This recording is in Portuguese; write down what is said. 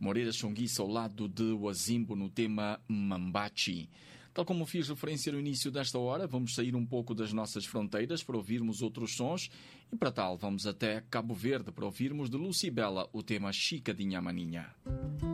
Moreira Chonguissa ao lado de Wazimbo no tema Mambachi. Tal como fiz referência no início desta hora, vamos sair um pouco das nossas fronteiras para ouvirmos outros sons e para tal vamos até Cabo Verde para ouvirmos de Lucibela o tema Chica de Nhamaninha.